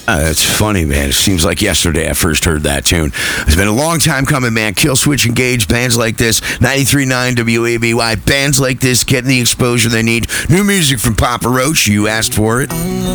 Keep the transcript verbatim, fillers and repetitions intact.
Uh, that's funny, man. It seems like yesterday I first heard that tune. It's been a long time coming, man. Kill Switch Engage, bands like this. ninety-three point nine W A B Y. Bands like this getting the exposure they need. New music from Papa Roach. You asked for it.